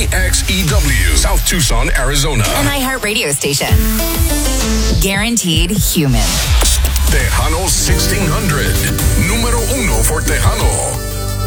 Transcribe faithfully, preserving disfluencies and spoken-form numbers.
K X E W, South Tucson, Arizona. An iHeart radio station. Guaranteed human. Tejano sixteen hundred. Número uno for Tejanos